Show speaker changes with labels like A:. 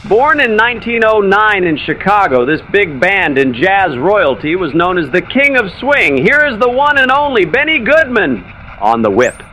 A: Born in 1909 in Chicago, this big band in jazz royalty was known as the King of Swing. Here is the one and only Benny Goodman on the whip.